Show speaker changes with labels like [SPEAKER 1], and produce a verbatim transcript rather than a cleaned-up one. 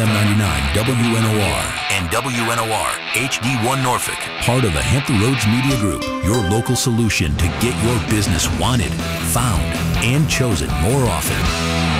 [SPEAKER 1] ninety-nine W N O R and W N O R H D one Norfolk, part of the Hampton Roads Media Group, your local solution to get your business wanted, found, and chosen more often.